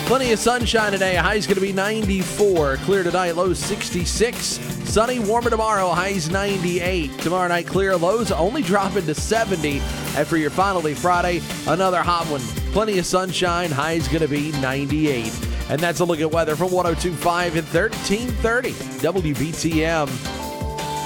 Plenty of sunshine today. High's going to be 94. Clear tonight, low 66. Sunny, warmer tomorrow, highs 98. Tomorrow night, clear, lows only dropping to 70. And for your final day Friday, another hot one. Plenty of sunshine. High's going to be 98. And that's a look at weather from 102.5 and 1330 WBTM.